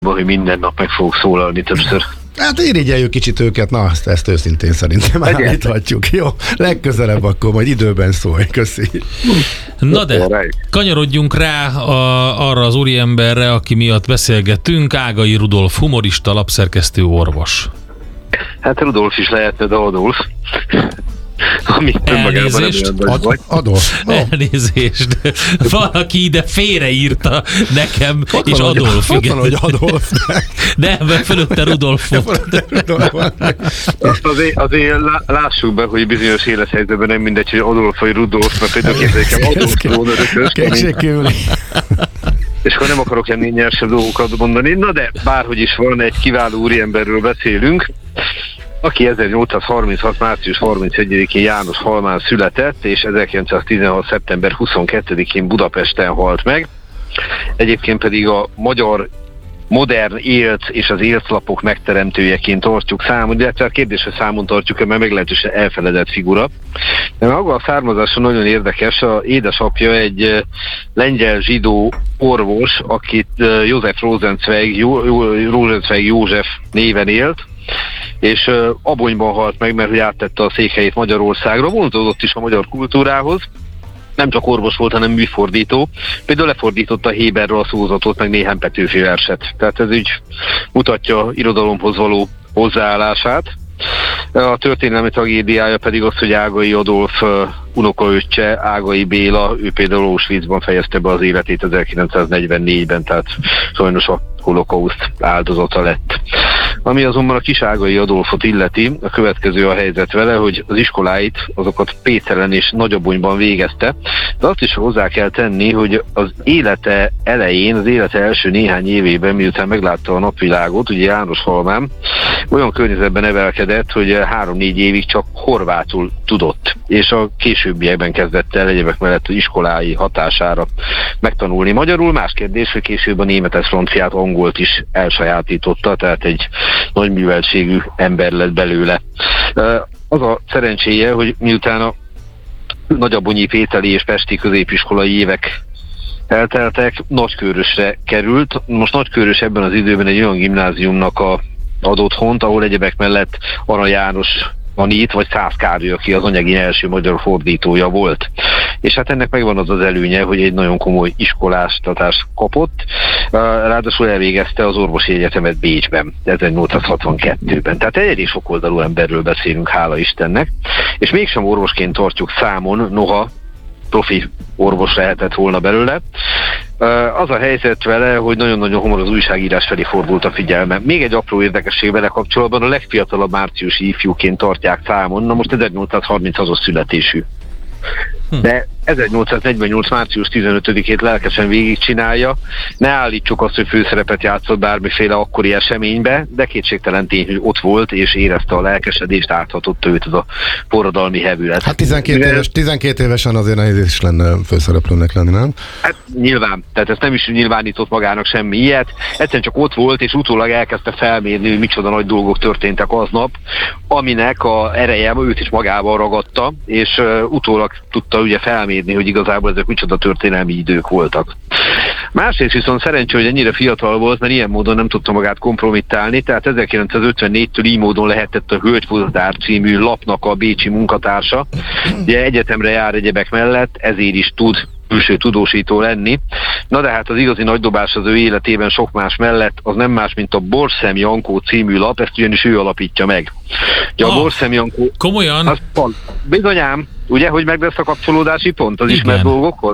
hogy minden nap meg fogok szólalni többször. Hát irigyeljük kicsit őket, na ezt őszintén szerintem állíthatjuk. Jó, legközelebb akkor majd időben szólj, köszi. Na de, kanyarodjunk rá arra az úriemberre, aki miatt beszélgetünk, Ágai Rudolf, humorista, lapszerkesztő, orvos. Hát Rudolf is lehetne, de Adolf. Elnézést. Adolf. Elnézést. Valaki ide félreírta nekem, ott és van, Adolf. Ott van, hogy Adolf. De fölötte Rudolf volt. Azért lássuk be, hogy bizonyos élethelyzetben nem mindegy, hogy Adolf vagy Rudolf, mert például képzeljék Adolf volna Kétségkívüli. És akkor nem akarok ennél nyersebb dolgokat mondani. Na de, bárhogy is van, egy kiváló úriemberről beszélünk, aki 1836. március 31-én Jánoshalmán született, és 1916. szeptember 22-én Budapesten halt meg. Egyébként pedig a magyar modern élc és az élclapok megteremtőjeként tartjuk számon, illetve a kérdés, hogy számon tartjuk-e, mert meglehetősen elfeledett figura. De maga a származása nagyon érdekes, a édesapja egy lengyel zsidó orvos, akit Rosenzweig József néven élt, és Abonyban halt meg, mert hogy áttette a székhelyét Magyarországra, vonzódott is a magyar kultúrához, nem csak orvos volt, hanem műfordító. Például lefordította Héberről a szózatot, meg néhány Petőfi verset. Tehát ez így mutatja irodalomhoz való hozzáállását. A történelmi tragédiája pedig az, hogy Ágai Adolf unokaöccse, Ágai Béla, ő például Auschwitzban fejezte be az életét 1944-ben, tehát sajnos a holokauszt áldozata lett. Ami azonban a kis Ágai Adolfot illeti, a következő a helyzet vele, hogy az iskoláit, azokat Pécelen és Nagyabonyban végezte, de azt is hozzá kell tenni, hogy az élete elején, az élete első néhány évében, miután meglátta a napvilágot, ugye Jánoshalmán, olyan környezetben nevelkedett, hogy 3-4 évig csak horvátul tudott, és a későbbiekben kezdett el egyebek mellett az iskolái hatására megtanulni magyarul. Más kérdés, hogy később a németet, franciát, angolt is elsajátította, tehát egy nagy műveltségű ember lett belőle. Az a szerencséje, hogy miután a nagyabonyi pételi és pesti középiskolai évek elteltek, Nagykőrösre került. Most Nagykőrös ebben az időben egy olyan gimnáziumnak ad otthont, ahol egyebek mellett Arany János tanít, vagy Szász Károly, aki az anyagi első magyar fordítója volt. És hát ennek megvan az az előnye, hogy egy nagyon komoly iskoláztatást kapott, ráadásul elvégezte az orvosi egyetemet Bécsben, 1862-ben. Tehát egy elég sokoldalú emberről beszélünk, hála Istennek, és mégsem orvosként tartjuk számon, noha profi orvos lehetett volna belőle. Az a helyzet vele, hogy nagyon-nagyon hamar az újságírás felé fordult a figyelme. Még egy apró érdekesség vele kapcsolatban, a legfiatalabb márciusi ifjúként tartják számon, na most 1836-os születésű. De 1848. március 15-ét lelkesen végigcsinálja. Ne állítsuk azt, hogy főszerepet játszott bármiféle akkori eseménybe, de kétségtelen tény, hogy ott volt, és érezte a lelkesedést, áthatott őt az a forradalmi hevület. Hát 12 évesen azért nehéz is lenne főszereplőnek lenni, nem? Hát nyilván, tehát ezt nem is nyilvánított magának semmi ilyet, egyszerűen csak ott volt, és utólag elkezdte felmérni, hogy micsoda nagy dolgok történtek aznap, aminek a ereje őt is magával ragadta, és utólag tudta ugye felmérni, hogy igazából ezek micsoda történelmi idők voltak. Másrészt viszont szerencsé, hogy ennyire fiatal volt, mert ilyen módon nem tudta magát kompromittálni, tehát 1954-től így módon lehetett a Hölgyfutatár című lapnak a bécsi munkatársa. Ugye egyetemre jár egyebek mellett, ezért is tud külső tudósító lenni. Na de hát az igazi nagy dobás az ő életében sok más mellett az nem más, mint a Borszem Jankó című lap, ezt ugyanis ő alapítja meg. Ugye a Borszem Jankó... Komolyan? Az pont. Bizonyám, ugye, hogy meg lesz a kapcsolódási pont az ismert dolgokhoz?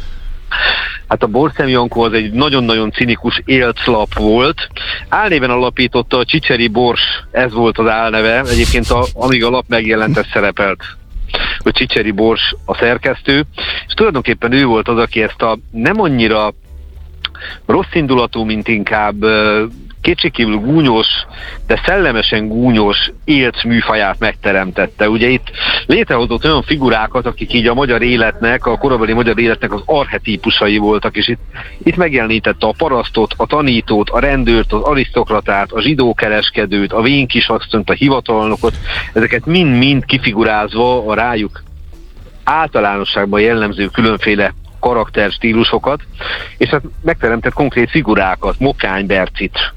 Hát a Borszem Jankó az egy nagyon-nagyon cinikus élclap volt. Álnéven alapította a Csicseri Bors, ez volt az álneve. Egyébként amíg a lap megjelent, ez szerepelt, hogy Csicseri Bors a szerkesztő, és tulajdonképpen ő volt az, aki ezt a nem annyira rossz indulatú, mint inkább kétségkívül gúnyos, de szellemesen gúnyos élc műfaját megteremtette. Ugye itt létrehozott olyan figurákat, akik így a magyar életnek, a korabeli magyar életnek az archetípusai voltak, és itt megjelenítette a parasztot, a tanítót, a rendőrt, az arisztokratát, a zsidókereskedőt, a vénkisasszonyt, a hivatalnokot, ezeket mind-mind kifigurázva a rájuk általánosságban jellemző különféle karakterstílusokat, és hát megteremtett konkrét figurákat, Mokány Bercit